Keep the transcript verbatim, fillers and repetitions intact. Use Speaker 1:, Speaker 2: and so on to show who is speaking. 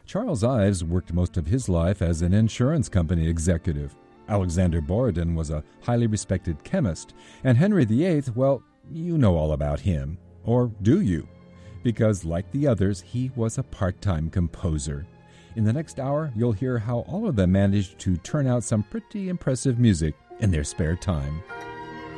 Speaker 1: Charles Ives worked most of his life as an insurance company executive. Alexander Borodin was a highly respected chemist. And Henry the Eighth, well, you know all about him. Or do you? Because, like the others, he was a part-time composer. In the next hour, you'll hear how all of them managed to turn out some pretty impressive music in their spare time.